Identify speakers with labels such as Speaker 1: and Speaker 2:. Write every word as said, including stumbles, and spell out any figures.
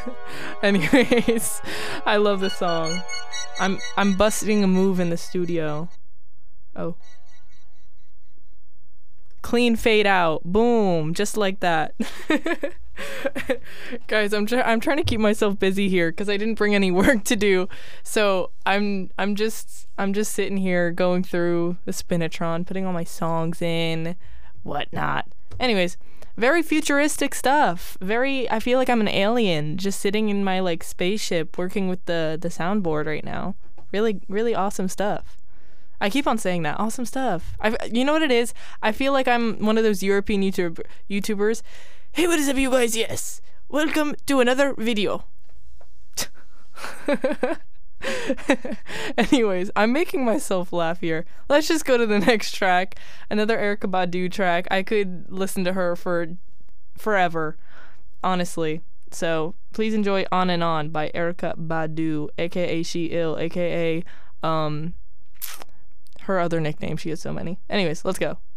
Speaker 1: Anyways, I love the song. I'm I'm busting a move in the studio. Oh. Clean fade out. Boom. Just like that. Guys, I'm try- I'm trying to keep myself busy here because I didn't bring any work to do. So I'm I'm just I'm just sitting here going through the Spinatron, putting all my songs in, whatnot. Anyways, very futuristic stuff. Very, I feel like I'm an alien just sitting in my like spaceship working with the the soundboard right now. Really, really awesome stuff. I keep on saying that. Awesome stuff. I, you know what it is? I feel like I'm one of those European YouTube YouTubers. Hey, what is up, you guys? Yes. Welcome to another video. Anyways, I'm making myself laugh here. Let's just go to the next track. Another Erykah Badu track. I could listen to her for forever, honestly. So please enjoy On and On by Erykah Badu, aka She Ill, aka um her other nickname. She has so many. Anyways, let's go.